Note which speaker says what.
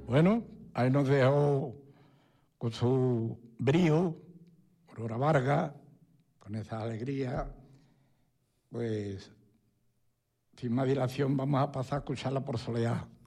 Speaker 1: Bueno, ahí nos dejó con su brío, Aurora Vargas, con esa alegría. Pues, sin más dilación, vamos a pasar a escucharla por Soleá.